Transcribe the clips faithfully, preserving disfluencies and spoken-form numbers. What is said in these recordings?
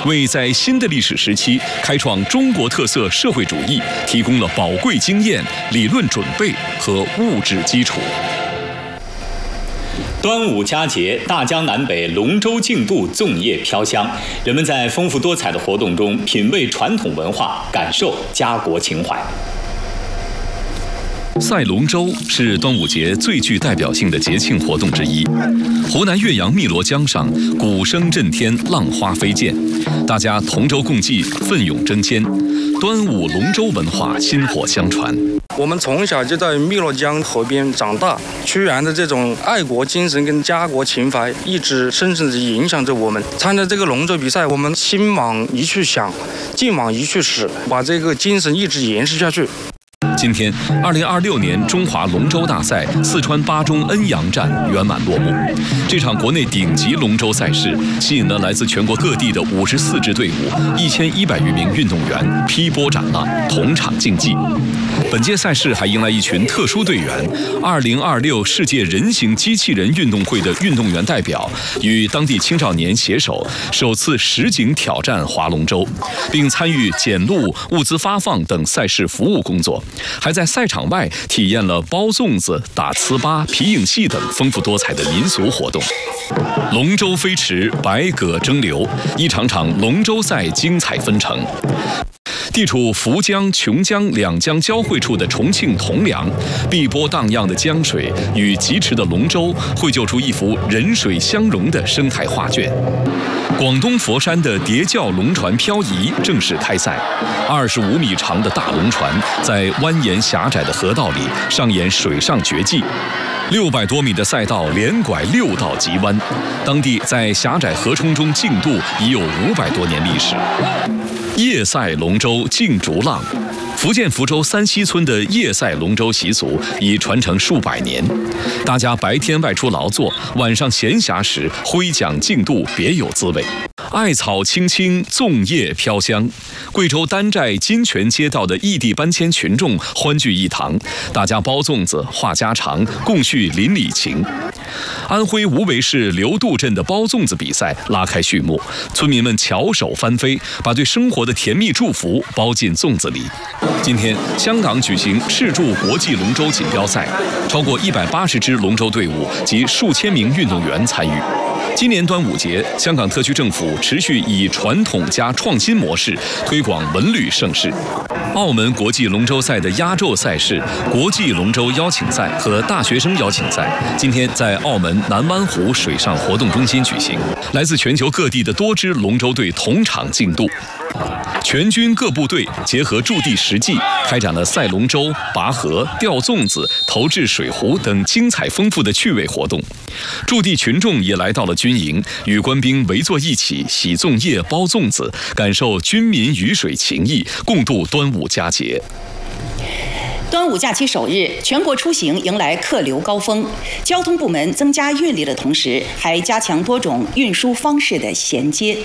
为在新的历史时期开创中国特色社会主义提供了宝贵经验、理论准备和物质基础。 端午佳节，大江南北龙舟竞渡，粽叶飘香。人们在丰富多彩的活动中品味传统文化，感受家国情怀。 赛龙舟是端午节最具代表性的节庆活动之一。湖南岳阳汨罗江上，鼓声震天，浪花飞溅，大家同舟共济，奋勇争先，端午龙舟文化薪火相传。 我们从小就在汨罗江河边长大，屈原的这种爱国精神跟家国情怀一直深深地影响着我们。参加这个龙舟比赛，我们心往一处想，劲往一处使，把这个精神一直延续下去。 今天，二零二六年中华龙舟大赛四川巴中恩阳站圆满落幕。这场国内顶级龙舟赛事吸引了来自全国各地的五十四支队伍、一千一百余名运动员劈波斩浪，同场竞技。本届赛事还迎来一群特殊队员——二零二六世界人形机器人运动会的运动员代表，与当地青少年携手，首次实景挑战划龙舟，并参与检录、物资发放等赛事服务工作。还在赛场外体验了包粽子、打糍粑、皮影戏等丰富多彩的民俗活动。龙舟飞驰，百舸争流，一场场龙舟赛精彩纷呈。地处涪江、琼江两江交汇处的重庆铜梁，碧波荡漾的江水与疾驰的龙舟，绘就出一幅人水相融的生态画卷。广东佛山的叠教龙船漂移正式开赛，二十五米长的大龙船在蜿蜒狭窄的河道里上演水上绝技。六百多米的赛道连拐六道急弯，当地在狭窄河冲中竞渡已有五百多年历史。夜赛龙舟竞逐浪，福建福州三溪村的夜赛龙舟习俗已传承数百年。大家白天外出劳作，晚上闲暇时挥桨竞渡，别有滋味。艾草青青，粽叶飘香。贵州丹寨金泉街道的异地搬迁群众欢聚一堂，大家包粽子、话家常，共叙邻里情。安徽无为市刘渡镇的包粽子比赛拉开序幕，村民们巧手翻飞，把对生活的甜蜜祝福包进粽子里。今天，香港举行赤柱国际龙舟锦标赛，超过一百八十支龙舟队伍及数千名运动员参与。今年端午节，香港特区政府持续以传统加创新模式推广文旅盛事。澳门国际龙舟赛的压轴赛事国际龙舟邀请赛和大学生邀请赛，今天在澳门南湾湖水上活动中心举行。来自全球各地的多支龙舟队同场竞渡。全军各部队结合驻地实际，开展了赛龙舟、拔河、吊粽子、投掷水壶等精彩丰富的趣味活动。驻地群众也来到了军营，与官兵围坐一起，洗粽叶、包粽子，感受军民鱼水情谊，共度端午佳节。 端午假期首日，全国出行迎来客流高峰，交通部门增加运力的同时，还加强多种运输方式的衔接。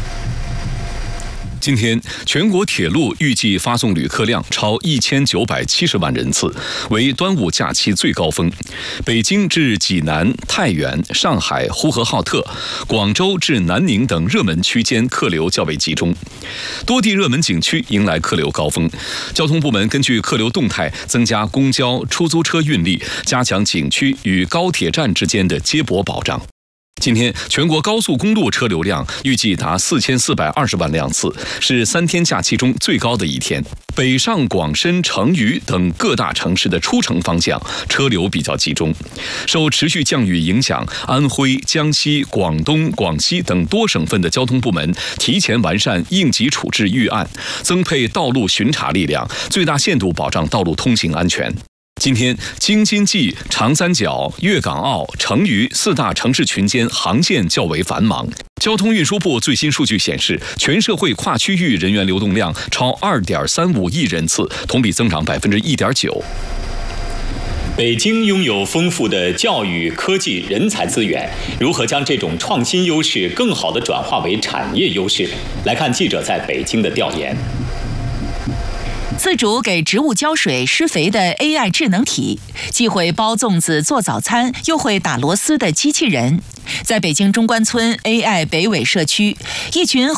今天，全国铁路预计发送旅客量超一千九百七十万人次，为端午假期最高峰。北京至济南、太原、上海、呼和浩特、广州至南宁等热门区间客流较为集中，多地热门景区迎来客流高峰。交通部门根据客流动态，增加公交、出租车运力，加强景区与高铁站之间的接驳保障。今天，全国高速公路车流量预计达四千四百二十万辆次，是三天假期中最高的一天。北上广深、成渝等各大城市的出城方向车流比较集中。受持续降雨影响，安徽、江西、广东、广西等多省份的交通部门提前完善应急处置预案，增配道路巡查力量，最大限度保障道路通行安全。今天，京津冀、长三角、粤港澳、成渝四大城市群间航线较为繁忙。交通运输部最新数据显示，全社会跨区域人员流动量超二点三五亿人次，同比增长百分之一点九。 北京拥有丰富的教育、科技、人才资源，如何将这种创新优势更好地转化为产业优势？来看记者在北京的调研。 自主给植物浇水施肥的 A I 智能体，既会包粽子做早餐，又会打螺丝的机器人，在北京中关村 A I 北纬社区，一群